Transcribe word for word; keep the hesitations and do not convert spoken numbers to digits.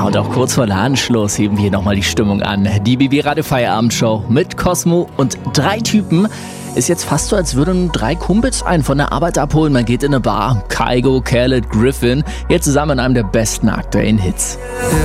und auch kurz vor Ladenschluss heben wir hier nochmal die Stimmung an. Die B B Radio Feierabendshow mit Cosmo und drei Typen. Ist jetzt fast so, als würden drei Kumpels einen von der Arbeit abholen. Man geht in eine Bar. Kygo, Khaled, Griffin. Hier zusammen in einem der besten aktuellen Hits.